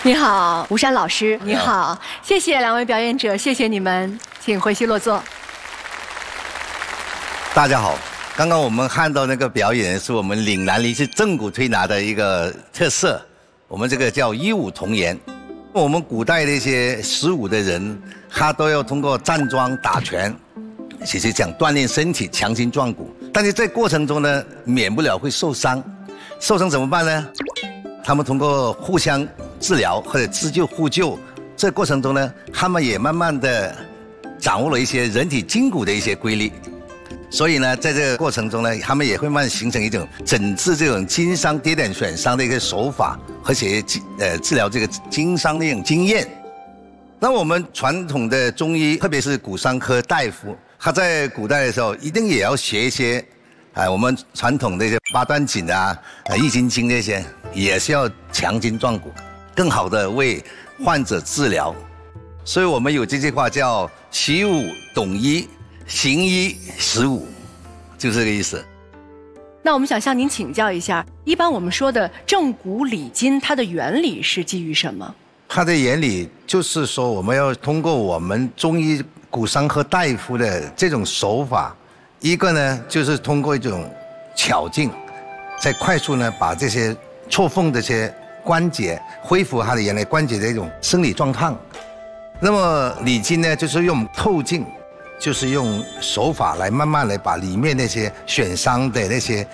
你好，吴山老师，你好，谢谢两位表演者，谢谢你们，请回席落座。 大家好，刚刚我们看到那个表演是我们岭南离是正骨推拿的一个特色，我们这个叫一武同源。我们古代的一些习武的人，他都要通过站桩打拳，其实讲锻炼身体，强筋壮骨。但是在过程中呢，免不了会受伤，受伤怎么办呢？他们通过互相治疗或者自救互救，这过程中呢，他们也慢慢的掌握了一些人体筋骨的一些规律。所以呢，在这个过程中呢，他们也会慢慢形成一种诊治这种筋伤、跌点损伤的一个手法，而且治疗这个筋伤的一种经验。那我们传统的中医，特别是骨伤科大夫，他在古代的时候一定也要学一些，我们传统的一些八段锦啊、易筋经这些，也是要强筋壮骨，更好的为患者治疗。所以我们有这句话叫“习武懂医”。行医识武，就这个意思。 那我们想向您请教一下，一般我们说的正骨理筋，它的原理是基于什么？ 它的原理就是说，我们要通过我们中医骨伤科大夫的这种手法，一个呢就是通过一种巧劲，再快速呢把这些错缝这些关节恢复它的原来关节的一种生理状态。那么理筋呢，就是用透劲。就是用手法来慢慢来把里面那些损伤的那些